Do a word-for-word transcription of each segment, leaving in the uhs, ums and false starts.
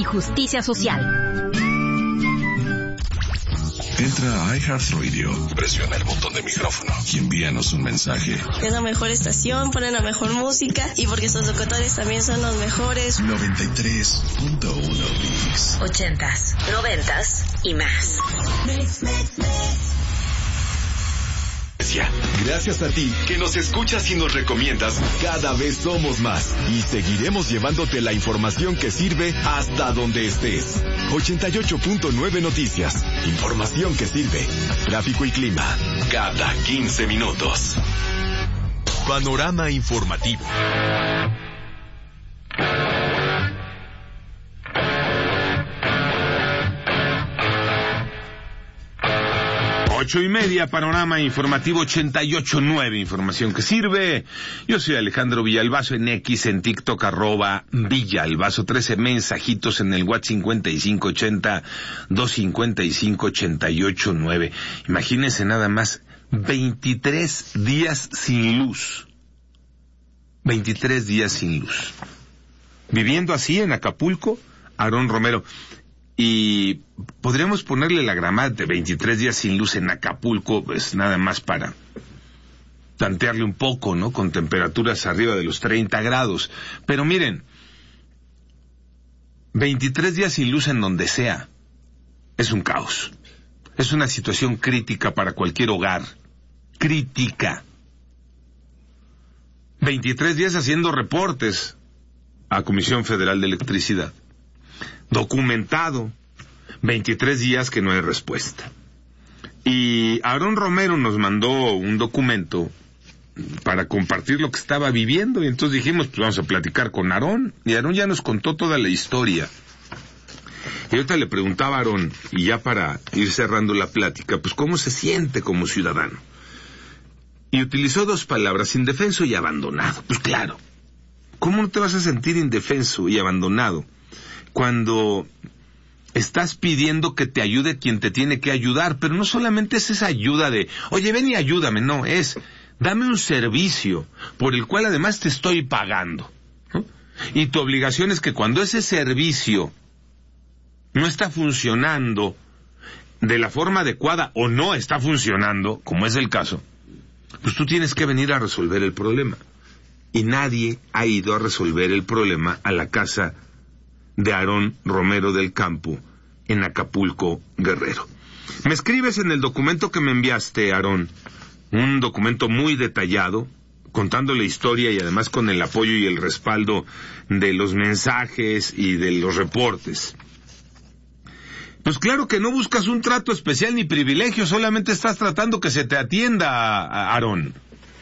y justicia social. Entra a iHeartRadio, presiona el botón de micrófono y envíanos un mensaje. Es la mejor estación, ponen la mejor música y porque sus locutores también son los mejores. noventa y tres punto uno Mix. Ochentas, noventas y más. Mix, mix, mix. Gracias a ti que nos escuchas y nos recomiendas, cada vez somos más y seguiremos llevándote la información que sirve hasta donde estés. ochenta y ocho punto nueve Noticias, información que sirve. Tráfico y clima cada quince minutos. Panorama informativo. Ocho y media, panorama informativo ochenta y ocho punto nueve, información que sirve. Yo soy Alejandro Villalbazo, en X, en TikTok, arroba Villalbazo, trece mensajitos en el WhatsApp cincuenta y cinco ochenta, doscientos cincuenta y cinco, ochenta y ocho nueve. Imagínense nada más, veintitrés días sin luz. veintitrés días sin luz. Viviendo así en Acapulco, Aarón Romero. Y podríamos ponerle la gramada de veintitrés días sin luz en Acapulco, pues nada más para tantearle un poco, ¿no? Con temperaturas arriba de los treinta grados. Pero miren, veintitrés días sin luz en donde sea, es un caos. Es una situación crítica para cualquier hogar. Crítica. veintitrés días haciendo reportes a Comisión Federal de Electricidad. Documentado, veintitrés días que no hay respuesta. Y Aarón Romero nos mandó un documento para compartir lo que estaba viviendo, y entonces dijimos, pues vamos a platicar con Aarón, y Aarón ya nos contó toda la historia. Y ahorita le preguntaba a Aarón, y ya para ir cerrando la plática, pues cómo se siente como ciudadano. Y utilizó dos palabras, indefenso y abandonado. Pues claro, ¿cómo no te vas a sentir indefenso y abandonado cuando estás pidiendo que te ayude quien te tiene que ayudar? Pero no solamente es esa ayuda de, oye, ven y ayúdame, no, es, dame un servicio por el cual además te estoy pagando, ¿no? Y tu obligación es que cuando ese servicio no está funcionando de la forma adecuada o no está funcionando, como es el caso, pues tú tienes que venir a resolver el problema. Y nadie ha ido a resolver el problema a la casa de Aarón Romero del Campo, en Acapulco, Guerrero. Me escribes en el documento que me enviaste, Aarón, un documento muy detallado, contando la historia y además con el apoyo y el respaldo de los mensajes y de los reportes. Pues claro que no buscas un trato especial ni privilegio, solamente estás tratando que se te atienda, Aarón.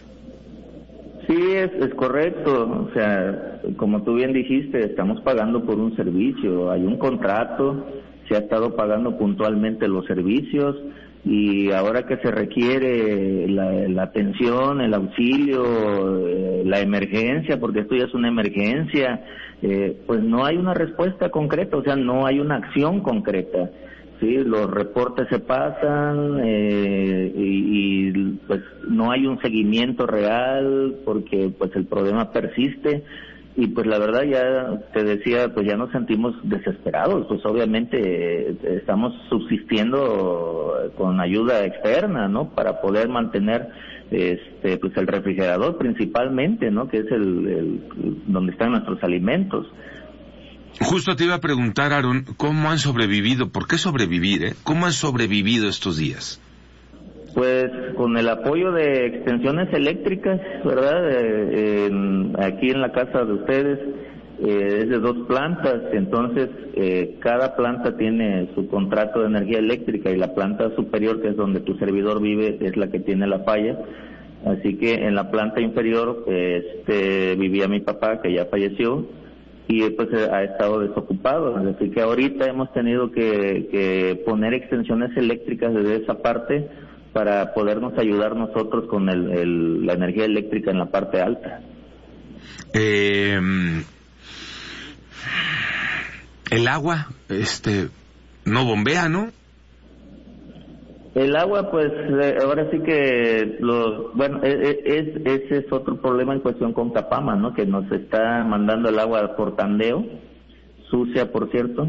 Sí, es, es correcto. O sea, como tú bien dijiste, estamos pagando por un servicio. Hay un contrato, se ha estado pagando puntualmente los servicios y ahora que se requiere la, la atención, el auxilio, eh, la emergencia, porque esto ya es una emergencia, eh, pues no hay una respuesta concreta, o sea, no hay una acción concreta. Sí, los reportes se pasan eh, y, y pues no hay un seguimiento real porque pues el problema persiste y pues la verdad ya te decía, pues ya nos sentimos desesperados, pues obviamente eh, estamos subsistiendo con ayuda externa, ¿no? Para poder mantener este pues el refrigerador principalmente, ¿no? Que es el, el donde están nuestros alimentos. Justo te iba a preguntar, Aarón, ¿cómo han sobrevivido? ¿Por qué sobrevivir, eh? ¿Cómo han sobrevivido estos días? Pues con el apoyo de extensiones eléctricas, ¿verdad? Eh, en, aquí en la casa de ustedes eh, es de dos plantas, entonces eh, cada planta tiene su contrato de energía eléctrica y la planta superior, que es donde tu servidor vive, es la que tiene la falla. Así que en la planta inferior este, vivía mi papá, que ya falleció, y pues ha estado desocupado, así que ahorita hemos tenido que, que poner extensiones eléctricas desde esa parte para podernos ayudar nosotros con el, el, la energía eléctrica en la parte alta. Eh, el agua, este, no bombea, ¿no? El agua, pues, eh, ahora sí que, lo, bueno, es, es, ese es otro problema en cuestión con Capama, ¿no? Que nos está mandando el agua por tandeo, sucia, por cierto.